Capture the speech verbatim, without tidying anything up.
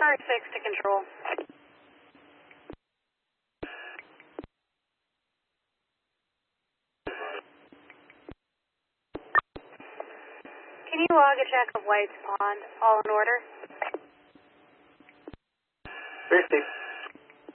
Current six to control. Can you log a check of White's Pond? All in order? Very safe.